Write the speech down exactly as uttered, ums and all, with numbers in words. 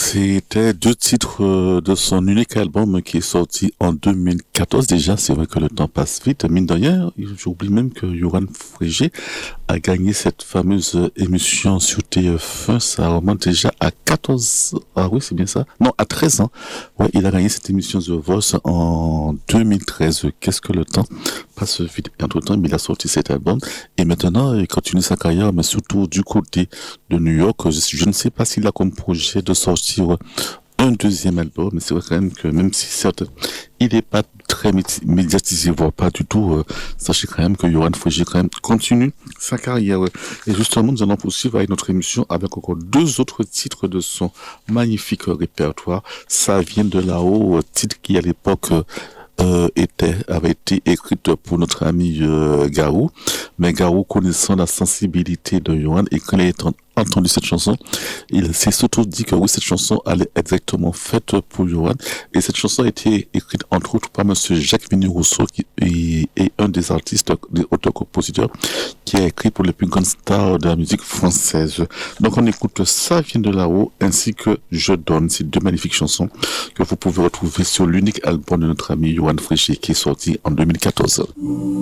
C'était deux titres euh, de son unique album qui est sorti en deux mille quatorze. Déjà, c'est vrai que le temps passe vite. Mine de rien, j'oublie même que Yoran Frégé a gagné cette fameuse émission sur T F un. Ça remonte déjà à quatorze. Ah oui, c'est bien ça. Non, à treize ans. Ouais, il a gagné cette émission The Voice en deux mille treize. Qu'est-ce que le temps passe vite. Entre temps, il a sorti cet album. Et maintenant, il continue sa carrière, mais surtout du côté de New York. Je, je ne sais pas s'il a comme projet de sortir un deuxième album, mais c'est vrai quand même que même si certes, il n'est pas très médiatisé, voire pas du tout, euh, sachez quand même que Yoran Frégé quand même continue sa carrière. Ouais. Et justement, nous allons poursuivre avec notre émission avec encore deux autres titres de son magnifique répertoire. Ça vient de là-haut, titre qui à l'époque euh, Euh, était, avait été écrite pour notre ami euh, Garou, mais Garou, connaissant la sensibilité de Yohan, et quand il a entendu cette chanson, il s'est surtout dit que oui, cette chanson allait exactement faite pour Yohan, et cette chanson a été écrite entre autres par monsieur Jacques Venu Rousseau, qui est un des artistes, des auteurs-compositeurs, qui a écrit pour les plus grandes stars de la musique française. Donc on écoute Ça vient de là-haut, ainsi que Je donne, ces deux magnifiques chansons que vous pouvez retrouver sur l'unique album de notre ami Yohan Frégé qui est sorti en deux mille quatorze.